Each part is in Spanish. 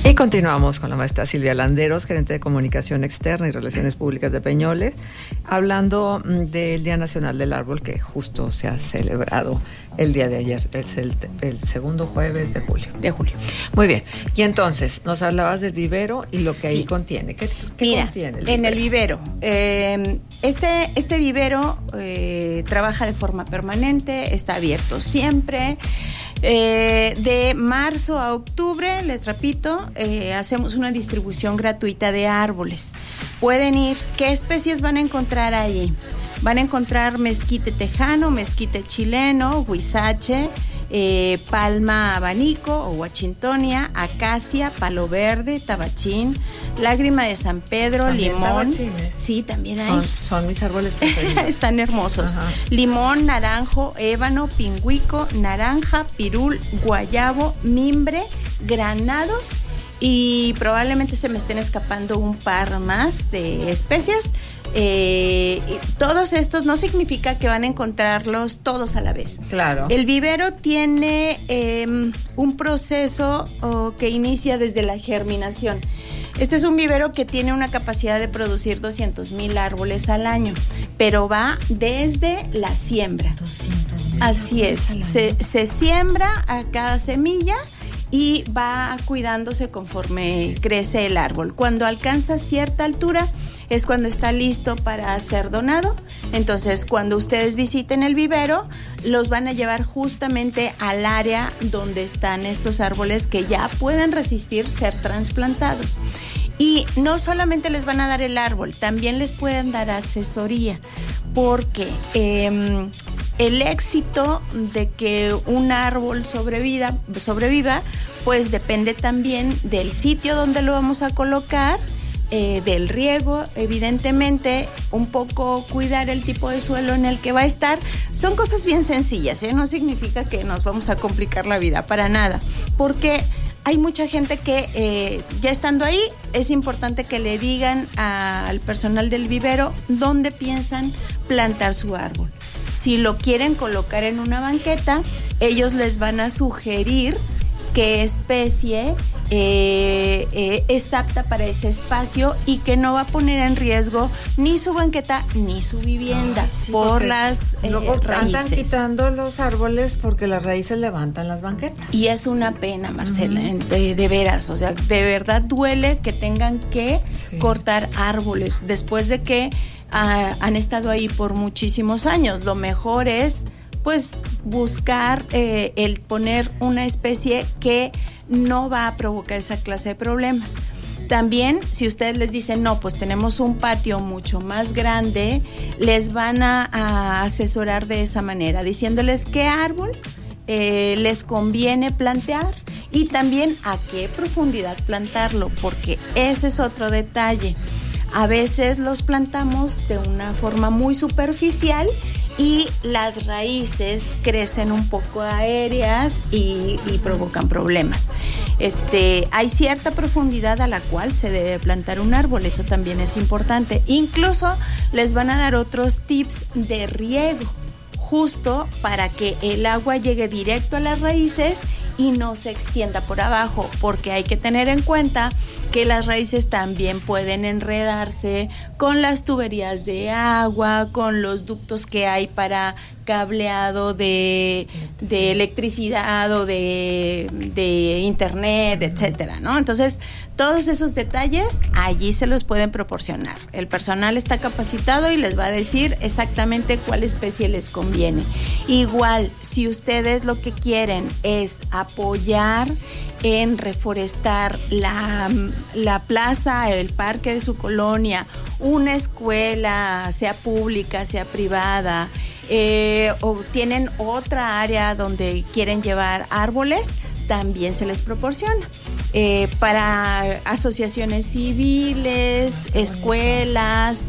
Y continuamos con la maestra Silvia Landeros, gerente de Comunicación Externa y Relaciones Públicas de Peñoles, hablando del Día Nacional del Árbol, que justo se ha celebrado el día de ayer. Es el segundo jueves de julio. Muy bien. Y entonces, nos hablabas del vivero y lo que ahí contiene. ¿Qué contiene el vivero? En el vivero, este vivero trabaja de forma permanente, está abierto siempre. De marzo a octubre, les repito, hacemos una distribución gratuita de árboles. Pueden ir. ¿Qué especies van a encontrar ahí? Van a encontrar mezquite tejano, mezquite chileno, huizache, palma abanico o washingtonia, acacia, palo verde, tabachín, lágrima de San Pedro, ¿también limón? Tabachines? Sí, también hay. Son mis árboles preferidos. Están hermosos. Ajá. Limón, naranjo, ébano, pingüico, naranja, pirul, guayabo, mimbre, granados, y probablemente se me estén escapando un par más de especies. Todos estos no significa que van a encontrarlos todos a la vez. Claro. El vivero tiene un proceso que inicia desde la germinación. Este es un vivero que tiene una capacidad de producir 200,000 árboles al año, pero va desde la siembra. 200,000. Así es. Se siembra a cada semilla y va cuidándose conforme crece el árbol. Cuando alcanza cierta altura es cuando está listo para ser donado. Entonces, cuando ustedes visiten el vivero, los van a llevar justamente al área donde están estos árboles que ya pueden resistir ser trasplantados. Y no solamente les van a dar el árbol, también les pueden dar asesoría, porque el éxito de que un árbol sobreviva, pues depende también del sitio donde lo vamos a colocar, del riego, evidentemente, un poco cuidar el tipo de suelo en el que va a estar. Son cosas bien sencillas, no significa que nos vamos a complicar la vida, para nada, porque hay mucha gente que ya estando ahí, es importante que le digan al personal del vivero dónde piensan plantar su árbol. Si lo quieren colocar en una banqueta, ellos les van a sugerir qué especie es apta para ese espacio y que no va a poner en riesgo ni su banqueta ni su vivienda por las luego raíces. Andan quitando los árboles porque las raíces levantan las banquetas. Y es una pena, Marcela, de veras, o sea, de verdad duele que tengan que cortar árboles después de que han estado ahí por muchísimos años. Lo mejor es pues buscar el poner una especie que no va a provocar esa clase de problemas. También, si ustedes les dicen, no, pues tenemos un patio mucho más grande, les van a asesorar de esa manera, diciéndoles qué árbol les conviene plantear y también a qué profundidad plantarlo, porque ese es otro detalle. A veces los plantamos de una forma muy superficial y las raíces crecen un poco aéreas y provocan problemas. Hay cierta profundidad a la cual se debe plantar un árbol, eso también es importante. Incluso les van a dar otros tips de riego, justo para que el agua llegue directo a las raíces y no se extienda por abajo, porque hay que tener en cuenta que las raíces también pueden enredarse con las tuberías de agua, con los ductos que hay para cableado de electricidad o de internet, etcétera, ¿no? Entonces, todos esos detalles allí se los pueden proporcionar. El personal está capacitado y les va a decir exactamente cuál especie les conviene. Igual, si ustedes lo que quieren es apoyar en reforestar la plaza, el parque de su colonia, una escuela, sea pública, sea privada, o tienen otra área donde quieren llevar árboles, también se les proporciona. Para asociaciones civiles, escuelas,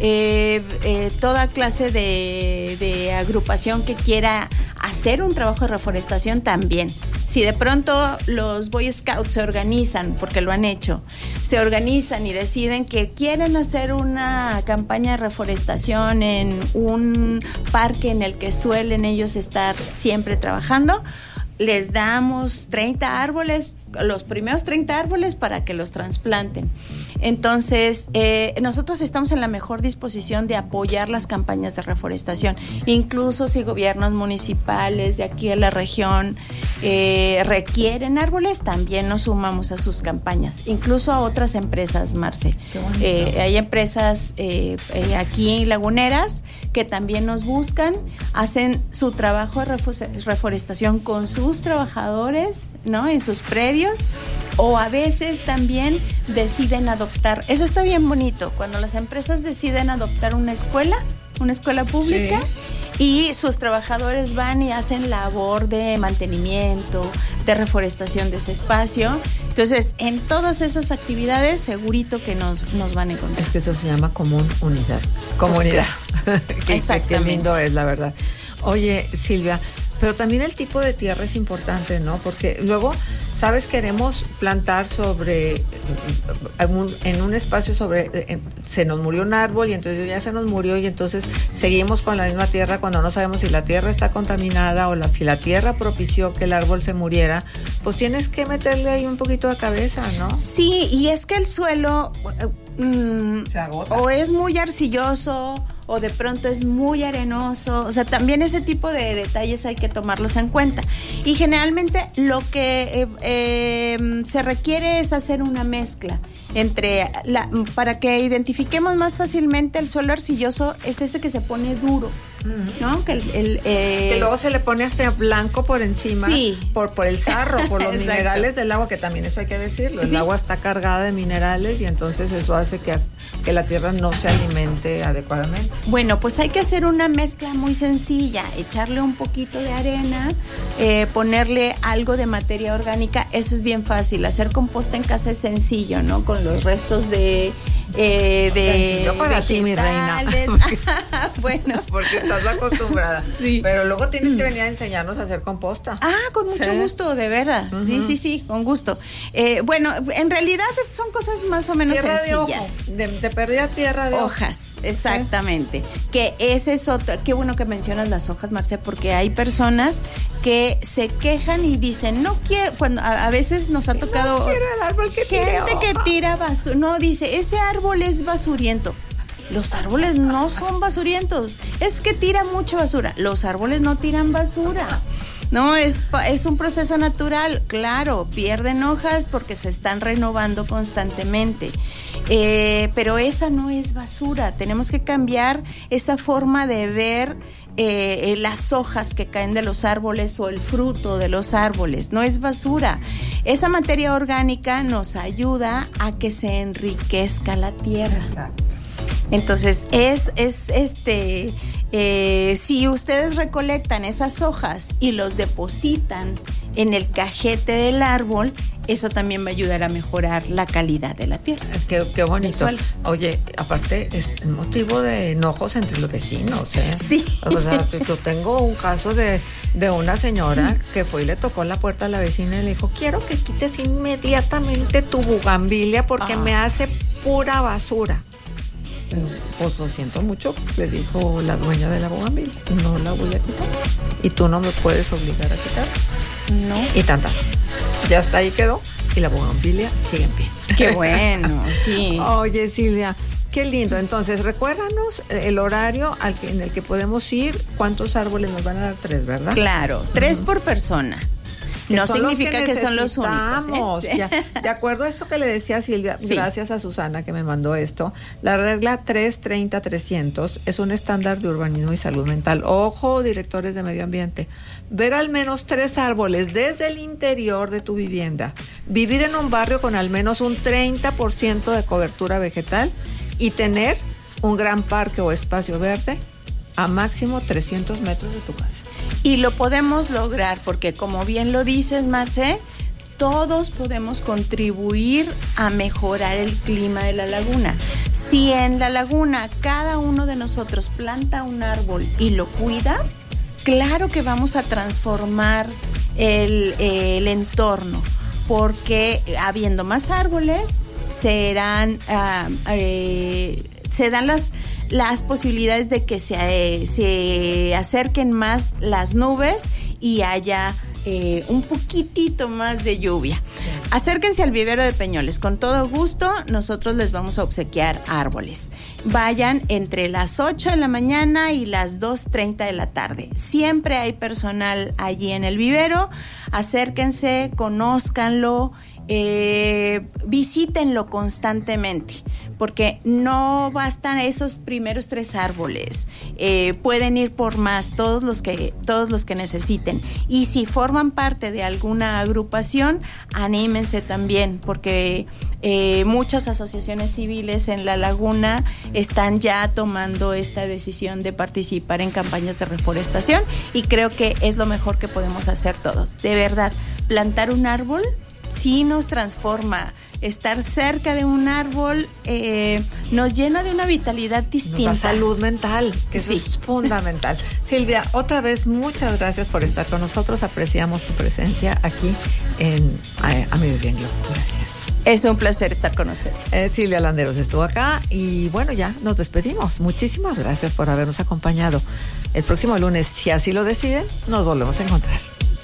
toda clase de agrupación que quiera hacer un trabajo de reforestación también. Si de pronto los Boy Scouts se organizan, porque lo han hecho, se organizan y deciden que quieren hacer una campaña de reforestación en un parque en el que suelen ellos estar siempre trabajando, les damos 30 árboles los primeros 30 árboles para que los trasplanten. Entonces, nosotros estamos en la mejor disposición de apoyar las campañas de reforestación. Incluso si gobiernos municipales de aquí de la región requieren árboles, también nos sumamos a sus campañas. Incluso a otras empresas, Marce. Hay empresas aquí laguneras que también nos buscan, hacen su trabajo de reforestación con sus trabajadores, ¿no? En sus predios, o a veces también deciden adoptar. Eso está bien bonito, cuando las empresas deciden adoptar una escuela pública, sí, y sus trabajadores van y hacen labor de mantenimiento, de reforestación de ese espacio. Entonces, en todas esas actividades, segurito que nos van a encontrar. Es que eso se llama comunidad. Comunidad. Qué lindo es, la verdad. Oye, Silvia, pero también el tipo de tierra es importante, ¿no? Porque luego, ¿sabes? Queremos plantar en un espacio se nos murió un árbol y entonces ya se nos murió y entonces seguimos con la misma tierra cuando no sabemos si la tierra está contaminada o si la tierra propició que el árbol se muriera. Pues tienes que meterle ahí un poquito de cabeza, ¿no? Sí, y es que el suelo se agota. O es muy arcilloso o de pronto es muy arenoso, o sea, también ese tipo de detalles hay que tomarlos en cuenta. Y generalmente lo que se requiere es hacer una mezcla para que identifiquemos más fácilmente el suelo arcilloso, es ese que se pone duro, ¿no? Que luego se le pone hasta blanco por encima, sí, por el sarro, por los minerales del agua, que también eso hay que decirlo, el agua está cargada de minerales y entonces eso hace que la tierra no se alimente adecuadamente. Bueno, pues hay que hacer una mezcla muy sencilla, echarle un poquito de arena, ponerle algo de materia orgánica, eso es bien fácil. Hacer composta en casa es sencillo, ¿no? Con los restos de para ti, mi reina. Bueno, porque estás acostumbrada. Sí. Pero luego tienes que venir a enseñarnos a hacer composta. Con mucho gusto, de verdad. Uh-huh. Sí, con gusto. Bueno, en realidad son cosas más o menos tierra sencillas. De pérdida tierra de hojas, exactamente. Que ese es otro. Qué bueno que mencionas las hojas, Marcia, porque hay personas que se quejan y dicen, no quiero, cuando a veces nos ha tocado no quiero el árbol que gente que tira basura, no, dice, ese árbol es basuriento. Los árboles no son basurientos, es que tira mucha basura. Los árboles no tiran basura. No, es un proceso natural, claro, pierden hojas porque se están renovando constantemente, pero esa no es basura. Tenemos que cambiar esa forma de ver las hojas que caen de los árboles o el fruto de los árboles, no es basura. Esa materia orgánica nos ayuda a que se enriquezca la tierra. Exacto. Entonces, si ustedes recolectan esas hojas y los depositan en el cajete del árbol, eso también va a ayudar a mejorar la calidad de la tierra. Qué bonito. Oye, aparte es motivo de enojos entre los vecinos, ¿eh? Sí. O sea, yo tengo un caso de una señora que fue y le tocó la puerta a la vecina y le dijo, quiero que quites inmediatamente tu bugambilia porque me hace pura basura. Pues lo siento mucho, le dijo la dueña de la bugambilia, no la voy a quitar y tú no me puedes obligar a quitar. No. Y tanta. Ya hasta ahí quedó y la bugambilia sigue en pie. Qué bueno, sí. Oye, Silvia, qué lindo. Entonces, recuérdanos el horario en el que podemos ir. ¿Cuántos árboles nos van a dar? 3, ¿verdad? Claro, 3 por persona. No significa que son los únicos. Ya, de acuerdo a esto que le decía Silvia, sí. Gracias a Susana que me mandó esto, la regla 330-300 es un estándar de urbanismo y salud mental. Ojo, directores de medio ambiente, ver al menos 3 árboles desde el interior de tu vivienda, vivir en un barrio con al menos un 30% de cobertura vegetal y tener un gran parque o espacio verde a máximo 300 metros de tu casa. Y lo podemos lograr porque, como bien lo dices, Marce, todos podemos contribuir a mejorar el clima de la laguna. Si en la laguna cada uno de nosotros planta un árbol y lo cuida, claro que vamos a transformar el entorno, porque habiendo más árboles se dan las posibilidades de que se acerquen más las nubes y haya un poquitito más de lluvia. Acérquense al vivero de Peñoles, con todo gusto nosotros les vamos a obsequiar árboles. Vayan entre las 8 de la mañana y las 2:30 de la tarde. Siempre hay personal allí en el vivero. Acérquense, conózcanlo, visítenlo constantemente, porque no bastan esos primeros 3 árboles, pueden ir por más, todos los que necesiten. Y si forman parte de alguna agrupación, anímense también, porque muchas asociaciones civiles en La Laguna están ya tomando esta decisión de participar en campañas de reforestación, y creo que es lo mejor que podemos hacer todos. De verdad, plantar un árbol sí nos transforma. Estar cerca de un árbol nos llena de una vitalidad distinta. La salud mental, que sí, eso es fundamental. Silvia, otra vez muchas gracias por estar con nosotros. Apreciamos tu presencia aquí en A Mediodía en Globo. Gracias. Es un placer estar con ustedes. Silvia Landeros estuvo acá y bueno, ya nos despedimos. Muchísimas gracias por habernos acompañado. El próximo lunes, si así lo deciden, nos volvemos a encontrar.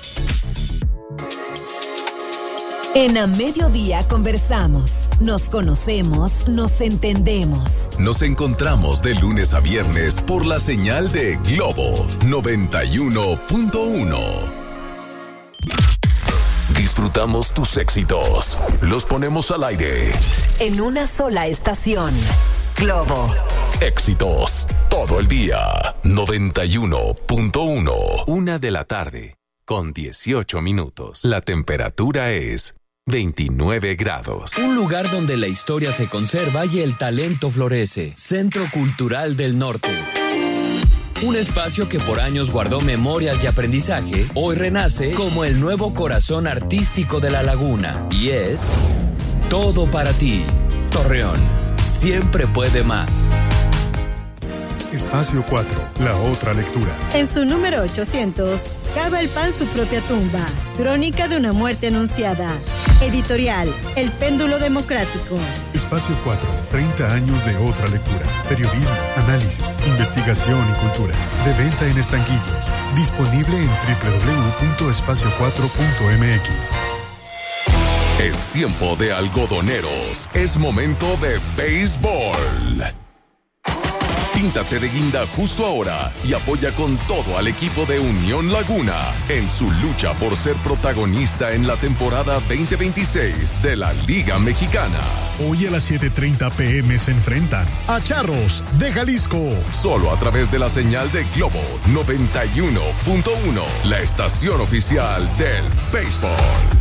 En A Mediodía conversamos, nos conocemos, nos entendemos. Nos encontramos de lunes a viernes por la señal de Globo 91.1. Disfrutamos tus éxitos, los ponemos al aire. En una sola estación, Globo. Éxitos todo el día. 91.1. 1:00 con 18 minutos. La temperatura es 29 grados. Un lugar donde la historia se conserva y el talento florece. Centro Cultural del Norte. Un espacio que por años guardó memorias y aprendizaje, hoy renace como el nuevo corazón artístico de La Laguna. Y es todo para ti. Torreón, siempre puede más. Espacio 4, la otra lectura. En su número 800, cava el pan su propia tumba. Crónica de una muerte anunciada. Editorial, El Péndulo Democrático. Espacio 4, 30 años de otra lectura. Periodismo, análisis, investigación y cultura. De venta en estanquillos. Disponible en www.espacio4.mx. Es tiempo de algodoneros. Es momento de béisbol. Píntate de guinda justo ahora y apoya con todo al equipo de Unión Laguna en su lucha por ser protagonista en la temporada 2026 de la Liga Mexicana. Hoy a las 7:30 p.m. se enfrentan a Charros de Jalisco. Solo a través de la señal de Globo 91.1, la estación oficial del béisbol.